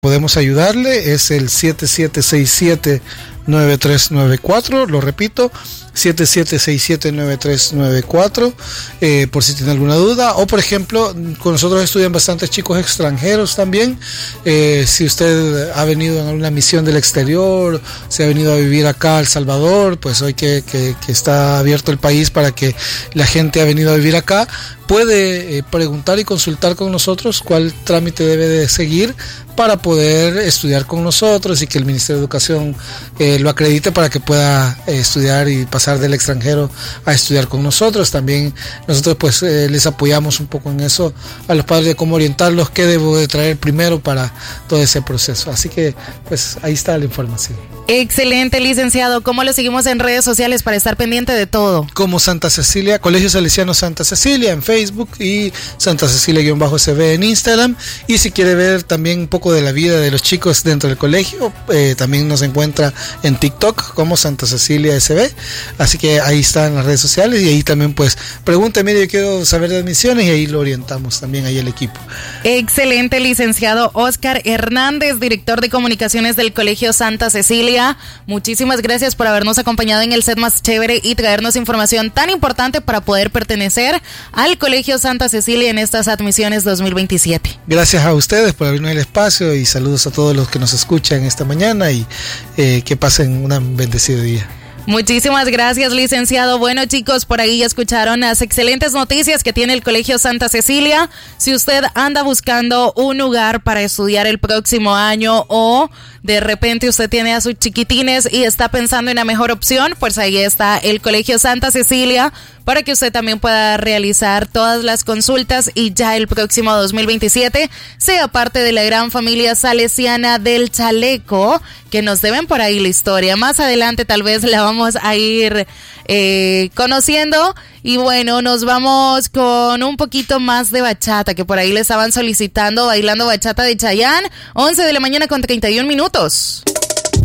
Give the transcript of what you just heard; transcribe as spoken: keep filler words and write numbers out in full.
podemos ayudarle, es el siete siete seis siete nueve tres nueve cuatro, lo repito, siete siete seis siete nueve tres nueve cuatro, eh, por si tiene alguna duda. O por ejemplo, con nosotros estudian bastantes chicos extranjeros también. Eh, si usted ha venido en alguna misión del exterior, se ha venido a vivir acá a El Salvador, pues hoy que, que, que está abierto el país para que la gente ha venido a vivir acá, puede eh, preguntar y consultar con nosotros cuál trámite debe de seguir para poder estudiar con nosotros y que el Ministerio de Educación eh, lo acredite para que pueda eh, estudiar y pasar del extranjero a estudiar con nosotros. También nosotros pues eh, les apoyamos un poco en eso a los padres, de cómo orientarlos, qué debo de traer primero para todo ese proceso. Así que pues ahí está la información. Excelente, licenciado. ¿Cómo lo seguimos en redes sociales para estar pendiente de todo? Como Santa Cecilia, Colegio Salesiano Santa Cecilia en Facebook y Santa Cecilia-S B en Instagram. Y si quiere ver también un poco de la vida de los chicos dentro del colegio, eh, también nos encuentra en TikTok como Santa Cecilia S B. Así que ahí están las redes sociales y ahí también pues pregunte, mire, yo quiero saber de admisiones y ahí lo orientamos también ahí el equipo. Excelente, licenciado Oscar Hernández, director de comunicaciones del Colegio Santa Cecilia. Muchísimas gracias por habernos acompañado en el set más chévere y traernos información tan importante para poder pertenecer al Colegio Santa Cecilia en estas admisiones dos mil veintisiete. Gracias a ustedes por abrirnos el espacio y saludos a todos los que nos escuchan esta mañana y eh, que pasen un bendecido día. Muchísimas gracias, licenciado. Bueno, chicos, por ahí ya escucharon las excelentes noticias que tiene el Colegio Santa Cecilia. Si usted anda buscando un lugar para estudiar el próximo año o de repente usted tiene a sus chiquitines y está pensando en la mejor opción, pues ahí está el Colegio Santa Cecilia para que usted también pueda realizar todas las consultas y ya el próximo dos mil veintisiete sea parte de la gran familia salesiana del Chaleco, que nos deben por ahí la historia. Más adelante tal vez la vamos a ir eh, conociendo. Y bueno, nos vamos con un poquito más de bachata, que por ahí le estaban solicitando, bailando bachata de Chayanne. once de la mañana con treinta y un minutos.